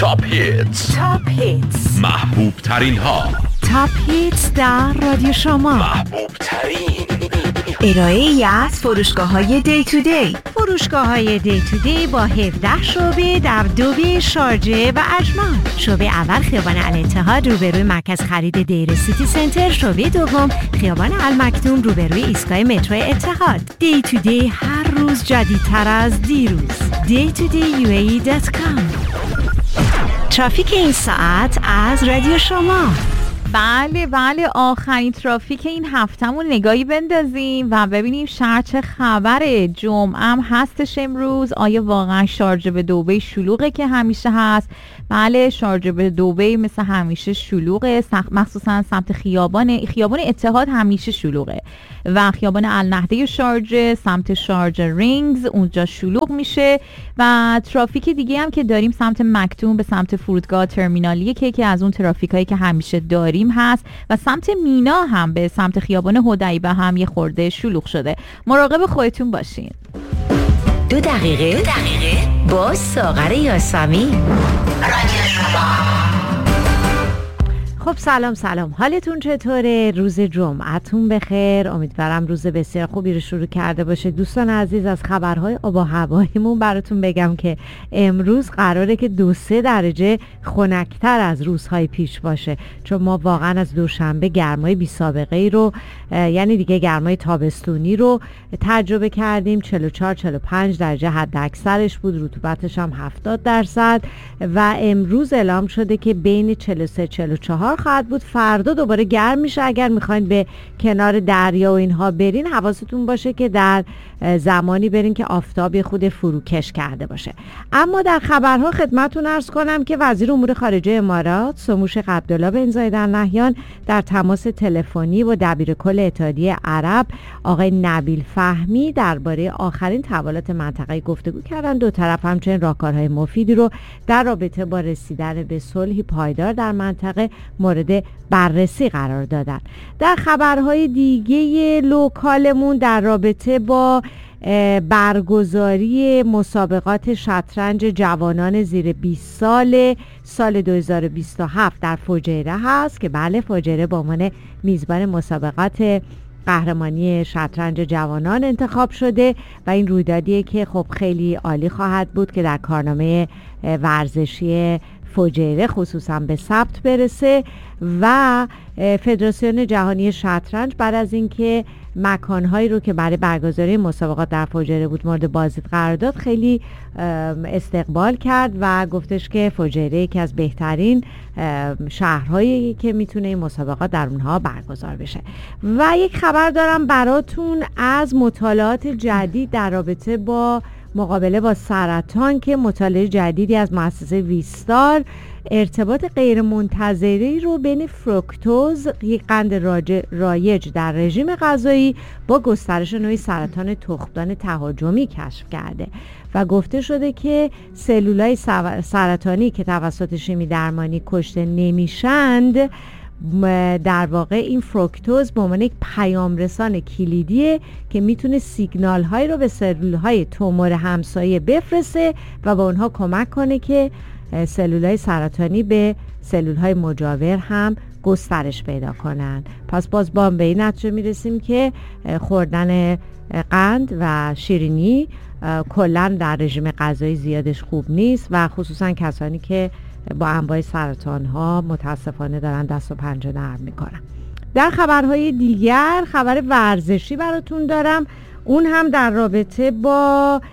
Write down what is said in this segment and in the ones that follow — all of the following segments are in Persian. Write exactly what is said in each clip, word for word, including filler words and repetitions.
تاپ هیتز، تاپ هیتز، محبوب ترین ها. تاپ هیتز در رادیو شما. محبوب ترین ارائه ای از فروشگاه های دی تو دی. فروشگاه های دی تو دی با هفده شعبه در دوبه، شارجه و اجمان. شعبه اول خیابان الاتحاد روبروی مرکز خرید دیر سیتی سنتر. شعبه دوم خیابان المکتوم روبروی ایستگاه مترو اتحاد. دی تو دی هر روز جدیدتر از دیروز. دی تو دی یو ای ای دات کام. ترافیک این ساعت از رادیو شما. بله بله آخرین ترافیک این هفتمون نگاهی بندازیم و ببینیم شهر چه خبره. جمعه هستش امروز. آیا واقعا شارجه به دبی شلوغه که همیشه هست؟ بله، شارجه به دبی مثل همیشه شلوغه، مخصوصا سمت خیابان خیابان اتحاد همیشه شلوغه و خیابان النهده شارجه سمت شارجه رینگز اونجا شلوغ میشه. و ترافیک دیگه هم که داریم سمت مکتوم به سمت فرودگاه ترمینالیه که که از اون ترافیکایی که همیشه داریم هست و سمت مینا هم به سمت خیابان حدیبه هم یه خورده شلوغ شده. مراقب خودتون باشین. دو دقیقه دو دقیقه با ساغر یاسمی. رادیو شما. خب سلام سلام، حالتون چطوره؟ روز جمعتون بخیر. امیدوارم روز بسیار خوبی رو شروع کرده باشه. دوستان عزیز، از خبرهای آب و هواییمون براتون بگم که امروز قراره که دو سه درجه خنک‌تر از روزهای پیش باشه، چون ما واقعا از دوشنبه گرمای بی سابقه ای رو یعنی دیگه گرمای تابستونی رو تجربه کردیم. چهل و چهار چهل و پنج درجه حد اکثرش بود، رطوبتش هم هفتاد درصد و امروز اعلام شده که بین چهل و سه چهل و چهار خواهد بود. فردا دوباره گرم میشه. اگر میخواین به کنار دریا و اینها برین، حواستون باشه که در زمانی برین که آفتاب خود فروکش کرده باشه. اما در خبرها خدمتتون عرض کنم که وزیر امور خارجه امارات سموش عبدالله بن زاید ال نهیان در تماس تلفنی با دبیر کل اتحادیه عرب آقای نبیل فهمی درباره آخرین تحولات منطقه‌ای گفتگو کردن. دو طرف همچنین راهکارهای مفیدی رو در رابطه با رسیدن به صلحی پایدار در منطقه مورد بررسی قرار دادن. در خبرهای دیگه لوکالمون در رابطه با برگزاری مسابقات شطرنج جوانان زیر بیست سال سال دو هزار و بیست و هفت در فجیره هست که بله، فجیره به عنوان میزبان مسابقات قهرمانی شطرنج جوانان انتخاب شده و این رویدادیه که خب خیلی عالی خواهد بود که در کارنامه ورزشی فجیره خصوصا به ثبت برسه. و فدراسیون جهانی شطرنج بعد از اینکه مکانهایی رو که برای برگزاری مسابقات در فجیره بود مورد بازدید قرار داد، خیلی استقبال کرد و گفتش که فجیره یکی از بهترین شهرهایی که میتونه این مسابقات در اونها برگزار بشه. و یک خبر دارم براتون از مطالعات جدید در رابطه با مقابله با سرطان که مطالعه جدیدی از مؤسسه ویستار ارتباط غیر منتظری رو بین فرکتوز، یک قند رایج در رژیم غذایی، با گسترش نوعی سرطان تخمدان تهاجمی کشف کرده و گفته شده که سلولای سرطانی که توسط شیمی درمانی کشته نمیشند، در واقع این فرکتوز به عنوان یک پیام رسان کلیدیه که میتونه سیگنال های رو به سلول های تومور همسایه بفرسته و به اونها کمک کنه که سلول های سرطانی به سلول های مجاور هم گسترش پیدا کنن. پس باز با به این نتیجه میرسیم که خوردن قند و شیرینی کلا در رژیم غذایی زیادش خوب نیست و خصوصا کسانی که با انواع سرطان ها متاسفانه دارن دست و پنجه نرم میکنن. در خبرهای دیگر خبر ورزشی براتون دارم، اون هم در رابطه با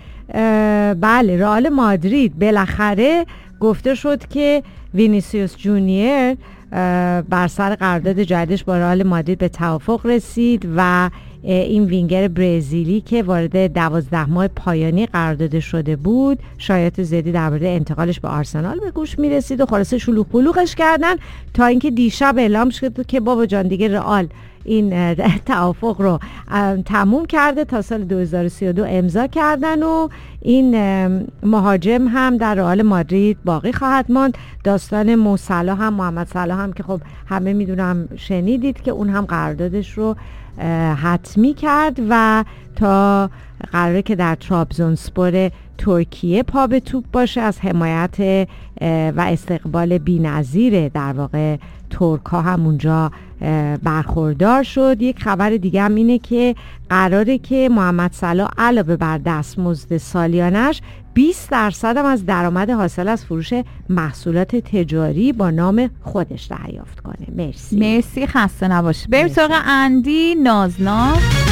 بله رئال مادرید. بالاخره گفته شد که وینیسیوس جونیور بر سر قرارداد جدیدش با رئال مادرید به توافق رسید و این وینگر برزیلی که وارد دوازده ماه پایانی قرارداد شده بود، شایعات زیادی درباره انتقالش به آرسنال به گوش میرسید و خلاصه شلوغ پلوغش کردن تا اینکه دیشب اعلام شد که بابا جان دیگه رئال این توافق رو تموم کرده، تا سال دو هزار و سی و دو امضا کردن و این مهاجم هم در رئال مادرید باقی خواهد ماند. داستان مو صلاح هم، محمد صلاح هم که خب همه میدونم شنیدید که اون هم قراردادش رو حتمی کرد و تا قراره که در ترابزونسپور ترکیه پا به توپ باشه، از حمایت و استقبال بی‌نظیر در واقع ترک ها هم اونجا برخوردار شد. یک خبر دیگه هم اینه که قراره که محمد صلاح علاوه بر دستمزد سالیانش بیست درصد هم از درآمد حاصل از فروش محصولات تجاری با نام خودش دریافت کنه. مرسی مرسی، خسته نباشی. بریم سراغ اندی نازناز.